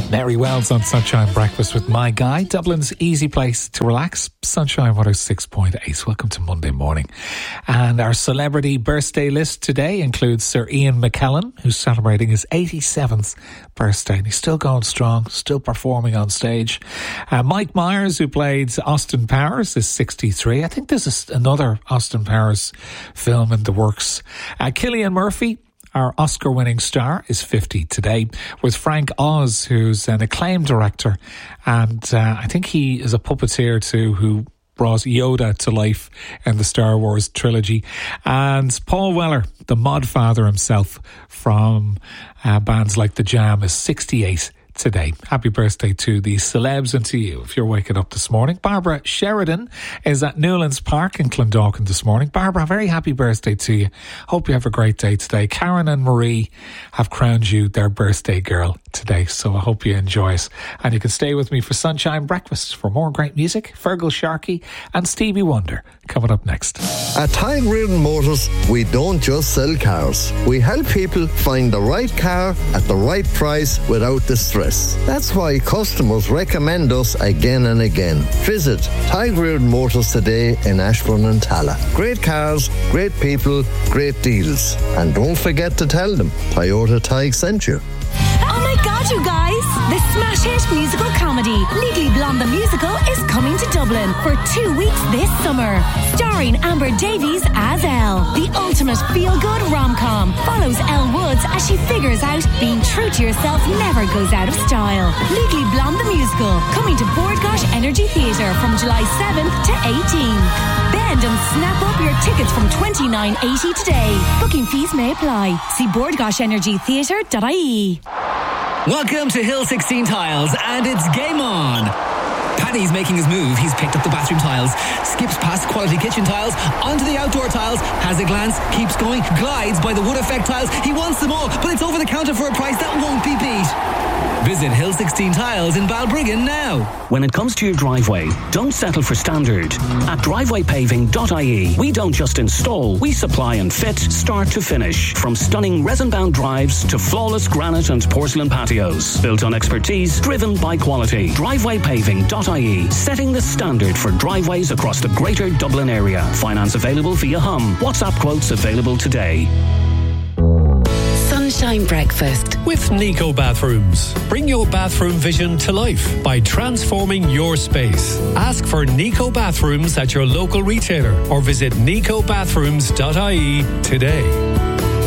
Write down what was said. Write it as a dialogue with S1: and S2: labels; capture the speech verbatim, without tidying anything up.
S1: Mary Wells on Sunshine Breakfast with My Guy, Dublin's easy place to relax. Sunshine one oh six point eight. Welcome to Monday morning. And our celebrity birthday list today includes Sir Ian McKellen, who's celebrating his eighty-seventh birthday. And he's still going strong, still performing on stage. Uh, Mike Myers, who played Austin Powers, is sixty-three. I think there's another Austin Powers film in the works. Uh, Cillian Murphy, our Oscar-winning star, is fifty today, with Frank Oz, who's an acclaimed director, and uh, I think he is a puppeteer too, who brought Yoda to life in the Star Wars trilogy. And Paul Weller, the mod father himself from uh, bands like The Jam, is sixty-eight today. Happy birthday to the celebs and to you if you're waking up this morning. Barbara Sheridan is at Newlands Park in Clondalkin this morning. Barbara, very happy birthday to you. Hope you have a great day today. Karen and Marie have crowned you their birthday girl today, so I hope you enjoy it. And you can stay with me for Sunshine Breakfast for more great music. Fergal Sharkey and Stevie Wonder coming up next.
S2: At Tyrone Reardon Motors, we don't just sell cars. We help people find the right car at the right price without the stress. That's why customers recommend us again and again. Visit Tyrone Reardon Motors today in Ashbourne and Tala. Great cars, great people, great deals. And don't forget to tell them Toyota Tig sent you.
S3: Oh my God, you guys! The smash hit musical comedy Legally Blonde the Musical is coming to Dublin for two weeks this summer. Starring Amber Davies as Elle. The ultimate feel-good rom-com follows Elle Woods as she figures out being true to yourself never goes out of style. Legally Blonde the Musical, coming to Bordgosh Energy Theatre from July seventh to eighteenth. Bend and snap up your tickets from twenty-nine eighty today. Booking fees may apply. See bordgosh energy theatre dot I E.
S4: Welcome to Hill sixteen Tiles, and it's game on. Paddy's making his move. He's picked up the bathroom tiles, skips past quality kitchen tiles, onto the outdoor tiles, has a glance, keeps going, glides by the wood effect tiles. He wants them all, but it's over the counter for a price that won't be beat. Visit Hill sixteen Tiles in Balbriggan now.
S5: When it comes to your driveway, don't settle for standard. At driveway paving dot I E, we don't just install, we supply and fit, start to finish. From stunning resin-bound drives to flawless granite and porcelain patios. Built on expertise, driven by quality. driveway paving dot I E, setting the standard for driveways across the greater Dublin area. Finance available via Hum. WhatsApp quotes available today.
S6: Sunshine Breakfast
S7: with Nico Bathrooms. Bring your bathroom vision to life by transforming your space. Ask for Nico Bathrooms at your local retailer or visit nico bathrooms dot I E today.